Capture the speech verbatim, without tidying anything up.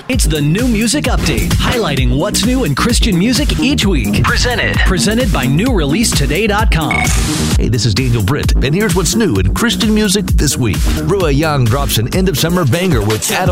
It's the New Music Update, highlighting what's new in Christian music each week. Presented. Presented by new release today dot com. Hey, this is Daniel Britt, and here's what's new in Christian music this week. Rua Young drops an end-of-summer banger with Adam